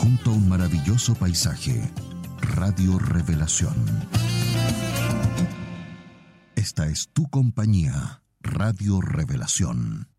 junto a un maravilloso paisaje. Radio Revelación. Esta es tu compañía, Radio Revelación.